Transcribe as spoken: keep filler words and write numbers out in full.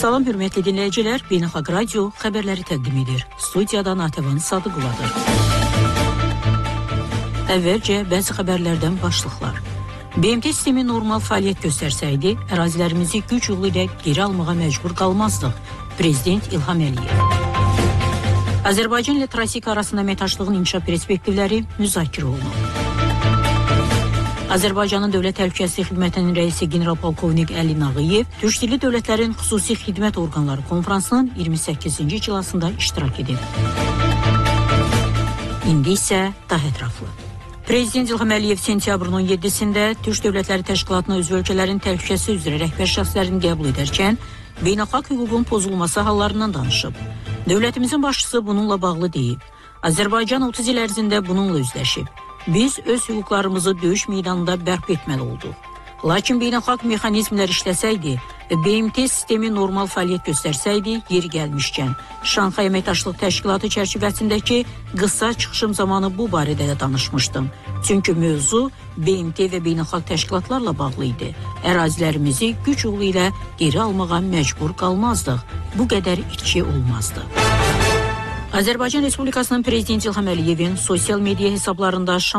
Salam hörmətli dinləyicilər, Beynəlxalq Radio xəbərləri təqdim edir. Studiyadan Atəvan Sadıqovadır. Əvvəlcə bəzi xəbərlərdən başlıqlar. B M T sistemi normal fəaliyyət göstərsəydi, ərazilərimizi güc yolu ilə geri almağa məcbur qalmazdıq. Prezident İlham Əliyev. Azərbaycan ilə Trasika arasında əməkdaşlığın inkişaf perspektivləri müzakirə olunub. Azərbaycanın Dövlət Təhlükəsizlik Xidmətinin rəisi general-polkovnik Əli Nağıyev Türk dilli dövlətlərin xüsusi xidmət orqanları konfransının iyirmi səkkizinci iclasında iştirak edib. İndi isə daha ətraflı. Prezident İlham Əliyev sentyabrın on yeddisində Türk Dövlətləri Təşkilatına üzv ölkələrin təhlükəsi üzrə rəhbər şəxslərini qəbul edərkən beynəlxalq hüququn pozulması hallarından danışıb. Dövlətimizin başçısı bununla bağlı deyib. Azərbaycan otuz il ərzində bununla üzləşib. Biz öz hüquqlarımızı döyüş meydanında bərpa etməli olduq. Lakin beynəlxalq mexanizmlər işləsəydi və B M T sistemi normal fəaliyyət göstərsəydi, yeri gəlmişkən, Şanxay Əməkdaşlıq Təşkilatı çərçivəsindəki qısa çıxışım zamanı bu barədə də danışmışdım. Çünki mövzu B M T və beynəlxalq təşkilatlarla bağlı idi. Ərazilərimizi güc yolu ilə geri almağa məcbur qalmazdıq. Bu qədər içki olmazdı. Azərbaycan Respublikasının Prezidenti İlham Əliyevin sosial media hesablarında